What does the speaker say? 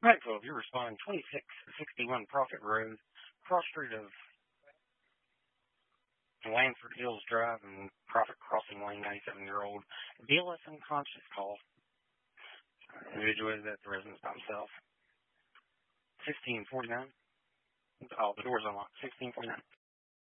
Right, 12, you're responding 2661 Prophet Road, cross street of Lansford Hills Drive and Prophet Crossing Lane, 97-year-old BLS unconscious call. Individual is at the residence by himself. 1649. Oh, the door's unlocked. 1649.